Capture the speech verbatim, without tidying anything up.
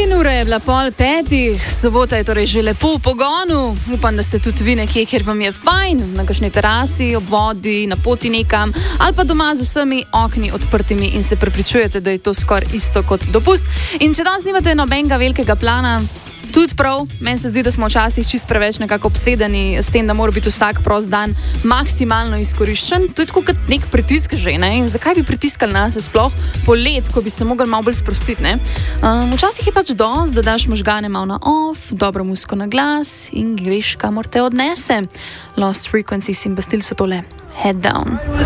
In ura je bila pol petih, sobota je torej že lepo v pogonu. Upam, da ste tudi vi nekje, kjer vam je fajn, na kakšni terasi, ob vodi, na poti nekam, ali pa doma z vsemi okni odprtimi in se prepričujete, da je to skoraj isto kot dopust. In če danes nimate nobenega velikega plana, tudi prav, meni se zdi, da smo včasih čist preveč nekako obsedeni s tem, da mora biti vsak prost dan maksimalno izkoriščen. To je tako kot nek pritisk že, ne? In zakaj bi pritiskali nas sploh polet, ko bi se mogli malo bolj sprostiti, ne? Um, včasih je pač dosti, da daš možgane malo na off, dobro muziko na glas in greš, kamor te odnese. Lost Frequencies in Bastille so tole. Head Down.